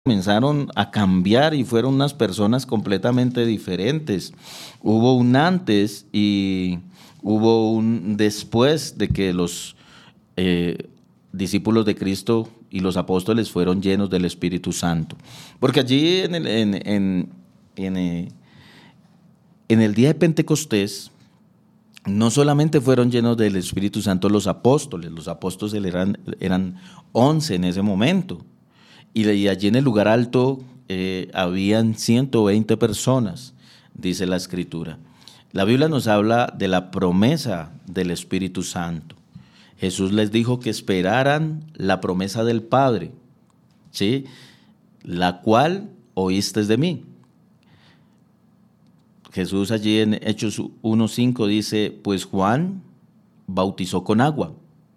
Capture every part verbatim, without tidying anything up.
comenzaron a cambiar y fueron unas personas completamente diferentes. Hubo un antes y hubo un después de que los eh, discípulos de Cristo y los apóstoles fueron llenos del Espíritu Santo. Porque allí en el, en, en, en, eh, en el día de Pentecostés, no solamente fueron llenos del Espíritu Santo los apóstoles, los apóstoles eran, eran once en ese momento. Y allí en el lugar alto eh, habían ciento veinte personas, dice la Escritura. La Biblia nos habla de la promesa del Espíritu Santo. Jesús les dijo que esperaran la promesa del Padre, ¿sí? La cual oísteis de mí. Jesús allí en Hechos uno cinco dice, pues Juan bautizó con agua,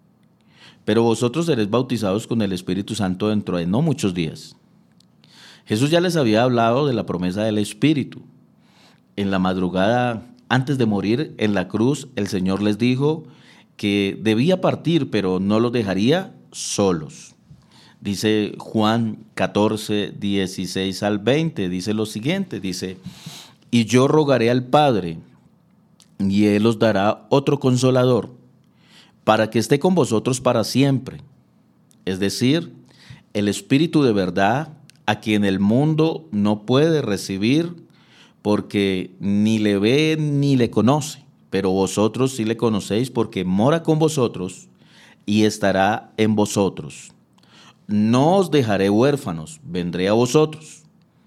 pero vosotros seréis bautizados con el Espíritu Santo dentro de no muchos días. Jesús ya les había hablado de la promesa del Espíritu. En la madrugada, antes de morir en la cruz, el Señor les dijo que debía partir, pero no los dejaría solos. Dice Juan catorce, dieciséis al veinte, dice lo siguiente, dice, y yo rogaré al Padre, y Él os dará otro consolador, para que esté con vosotros para siempre, es decir, el Espíritu de verdad, a quien el mundo no puede recibir, porque ni le ve ni le conoce, pero vosotros sí le conocéis, porque mora con vosotros y estará en vosotros. No os dejaré huérfanos, vendré a vosotros.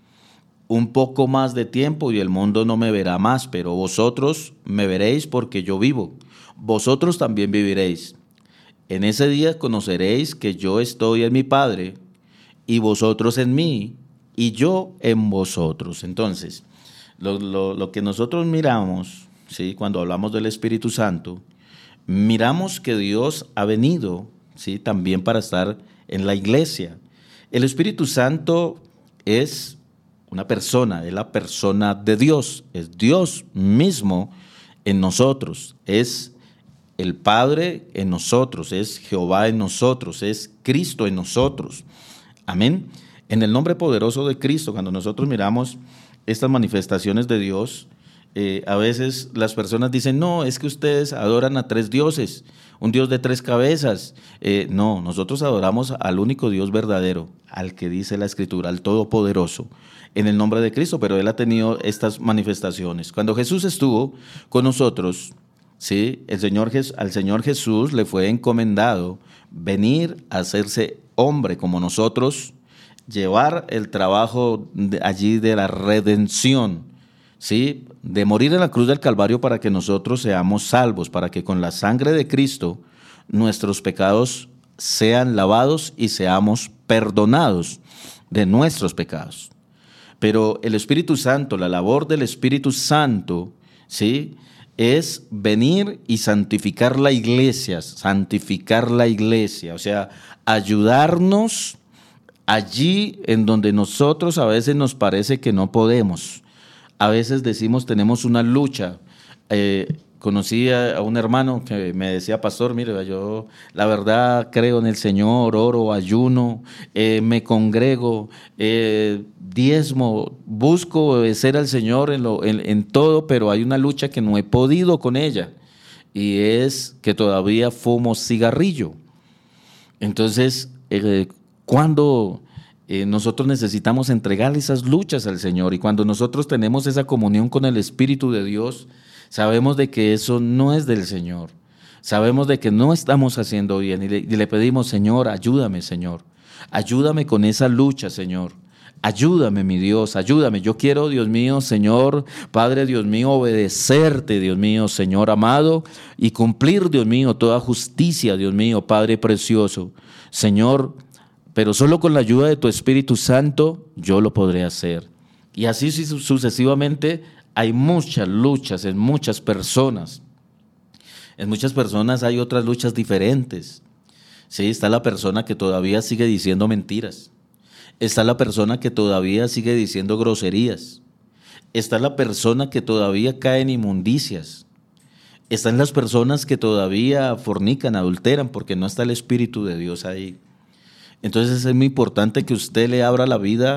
Un poco más de tiempo y el mundo no me verá más, pero vosotros me veréis porque yo vivo. Vosotros también viviréis. En ese día conoceréis que yo estoy en mi Padre, y vosotros en mí, y yo en vosotros. Entonces, lo, lo, lo que nosotros miramos, ¿sí? Cuando hablamos del Espíritu Santo, miramos que Dios ha venido, ¿sí? También para estar en la iglesia. El Espíritu Santo es una persona, es la persona de Dios, es Dios mismo en nosotros, es el Padre en nosotros, es Jehová en nosotros, es Cristo en nosotros. Amén. En el nombre poderoso de Cristo, cuando nosotros miramos estas manifestaciones de Dios, eh, a veces las personas dicen, no, es que ustedes adoran a tres dioses, un Dios de tres cabezas. Eh, no, nosotros adoramos al único Dios verdadero, al que dice la Escritura, al Todopoderoso, en el nombre de Cristo, pero Él ha tenido estas manifestaciones. Cuando Jesús estuvo con nosotros, sí, el Señor, al Señor Jesús le fue encomendado venir a hacerse hombre como nosotros, llevar el trabajo de allí de la redención, ¿sí? De morir en la cruz del Calvario para que nosotros seamos salvos, para que con la sangre de Cristo nuestros pecados sean lavados y seamos perdonados de nuestros pecados. Pero el Espíritu Santo, la labor del Espíritu Santo, ¿sí?, es venir y santificar la iglesia, santificar la iglesia, o sea, ayudarnos allí en donde nosotros a veces nos parece que no podemos. A veces decimos tenemos una lucha. Eh, conocí a un hermano que me decía, pastor, mire, yo la verdad creo en el Señor, oro, ayuno, eh, me congrego, eh, diezmo, busco obedecer al Señor en, lo, en, en todo, pero hay una lucha que no he podido con ella, y es que todavía fumo cigarrillo. Entonces, eh, cuando eh, nosotros necesitamos entregar esas luchas al Señor, y cuando nosotros tenemos esa comunión con el Espíritu de Dios, sabemos de que eso no es del Señor. Sabemos de que no estamos haciendo bien y le, y le pedimos, Señor, ayúdame, Señor. Ayúdame con esa lucha, Señor. Ayúdame, mi Dios, ayúdame. Yo quiero, Dios mío, Señor, Padre, Dios mío, obedecerte, Dios mío, Señor amado, y cumplir, Dios mío, toda justicia, Dios mío, Padre precioso. Señor, pero solo con la ayuda de tu Espíritu Santo yo lo podré hacer. Y así sucesivamente. Hay muchas luchas en muchas personas. En muchas personas hay otras luchas diferentes. Sí, está la persona que todavía sigue diciendo mentiras. Está la persona que todavía sigue diciendo groserías. Está la persona que todavía cae en inmundicias. Están las personas que todavía fornican, adulteran, porque no está el Espíritu de Dios ahí. Entonces es muy importante que usted le abra la vida